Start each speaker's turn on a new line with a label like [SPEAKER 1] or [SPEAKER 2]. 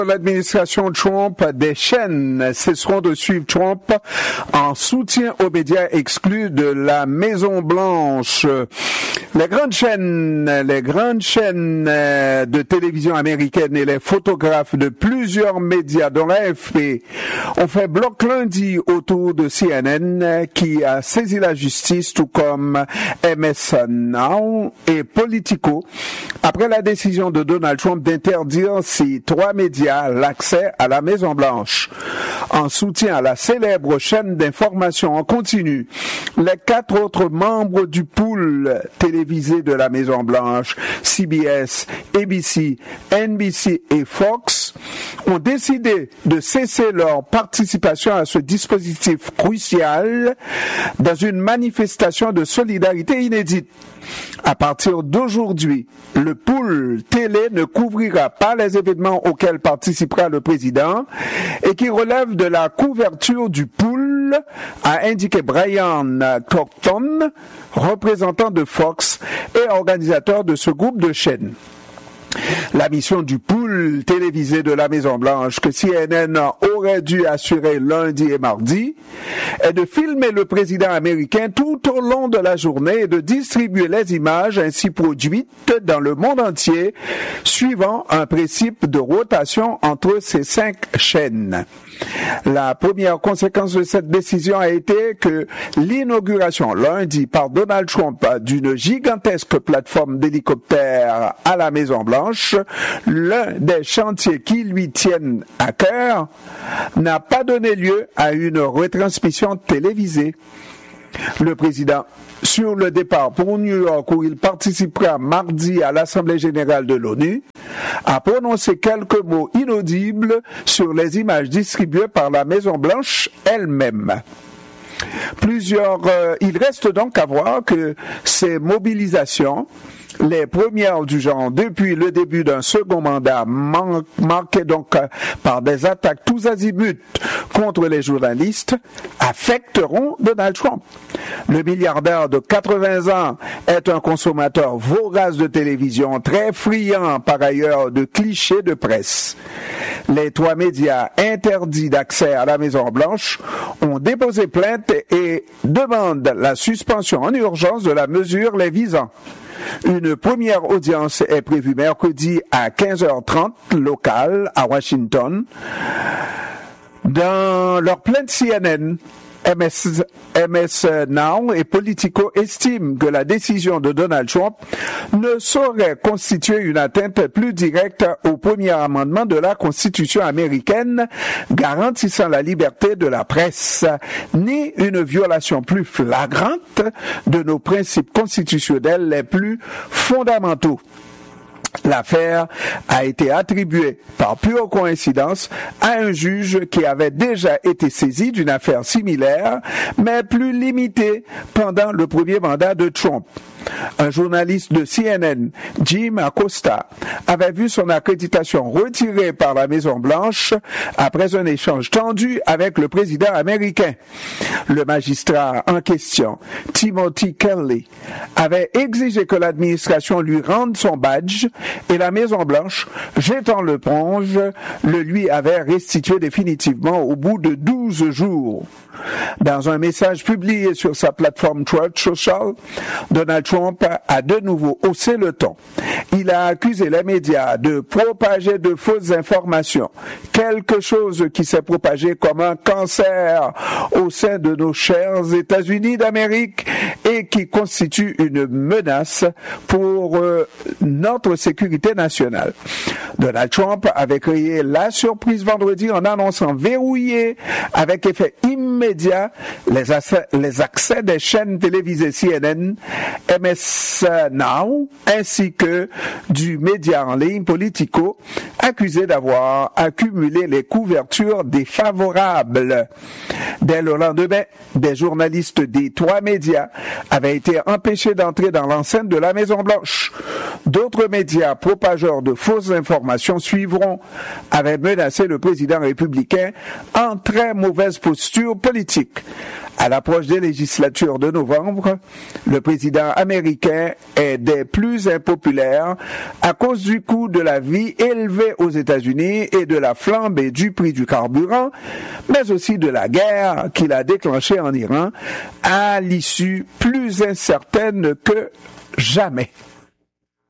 [SPEAKER 1] L'administration Trump, des chaînes cesseront de suivre Trump en soutien aux médias exclus de la Maison-Blanche. Les grandes chaînes de télévision américaines et les photographes de plusieurs médias, dont l'AFP, ont fait bloc lundi autour de CNN, qui a saisi la justice, tout comme MS Now et Politico, après la décision de Donald Trump d'interdire ces trois médias l'accès à la Maison-Blanche. En soutien à la célèbre chaîne d'information en continu, les 4 autres membres du pool télévisé de la Maison-Blanche, CBS, ABC, NBC et Fox, ont décidé de cesser leur participation à ce dispositif crucial dans une manifestation de solidarité inédite. À partir d'aujourd'hui, le pool télé ne couvrira pas les événements auxquels participera le président et qui relèvent de la couverture du pool, a indiqué Brian Cockton, représentant de Fox et organisateur de ce groupe de chaînes. La mission du pool télévisé de la Maison-Blanche que CNN aurait dû assurer lundi et mardi est de filmer le président américain tout au long de la journée et de distribuer les images ainsi produites dans le monde entier, suivant un principe de rotation entre ces 5 chaînes. La première conséquence de cette décision a été que l'inauguration lundi par Donald Trump d'une gigantesque plateforme d'hélicoptères à la Maison-Blanche, l'un des chantiers qui lui tiennent à cœur, n'a pas donné lieu à une retransmission télévisée. Le président, sur le départ pour New York où il participera mardi à l'Assemblée générale de l'ONU, a prononcé quelques mots inaudibles sur les images distribuées par la Maison-Blanche elle-même. Il reste donc à voir que ces mobilisations, les premières du genre depuis le début d'un second mandat, marquées donc par des attaques tous azimuts contre les journalistes, affecteront Donald Trump. Le milliardaire de 80 ans est un consommateur vorace de télévision, très friand par ailleurs de clichés de presse. Les 3 médias interdits d'accès à la Maison-Blanche ont déposé plainte et demandent la suspension en urgence de la mesure les visant. Une première audience est prévue mercredi à 15h30 locale à Washington. Dans leur plainte, CNN, MS Now et Politico estiment que la décision de Donald Trump ne saurait constituer une atteinte plus directe au premier amendement de la Constitution américaine garantissant la liberté de la presse, ni une violation plus flagrante de nos principes constitutionnels les plus fondamentaux. L'affaire a été attribuée par pure coïncidence à un juge qui avait déjà été saisi d'une affaire similaire, mais plus limitée pendant le premier mandat de Trump. Un journaliste de CNN, Jim Acosta, avait vu son accréditation retirée par la Maison-Blanche après un échange tendu avec le président américain. Le magistrat en question, Timothy Kelly, avait exigé que l'administration lui rende son badge et la Maison-Blanche, jetant l'éponge, le lui avait restitué définitivement au bout de 12 jours. Dans un message publié sur sa plateforme Truth Social, Donald Trump a de nouveau haussé le ton. Il a accusé les médias de propager de fausses informations, quelque chose qui s'est propagé comme un cancer au sein de nos chers États-Unis d'Amérique et qui constitue une menace pour notre sécurité nationale. Donald Trump avait créé la surprise vendredi en annonçant verrouiller avec effet immédiat les accès des chaînes télévisées CNN, MS Now, ainsi que du média en ligne Politico, accusé d'avoir accumulé les couvertures défavorables. Dès le lendemain, des journalistes des 3 médias avait été empêché d'entrer dans l'enceinte de la Maison-Blanche. D'autres médias propageurs de fausses informations suivront, avait menacé le président républicain en très mauvaise posture politique. À l'approche des législatures de novembre, le président américain est des plus impopulaires à cause du coût de la vie élevé aux États-Unis et de la flambée du prix du carburant, mais aussi de la guerre qu'il a déclenchée en Iran à l'issue plus incertaine que jamais.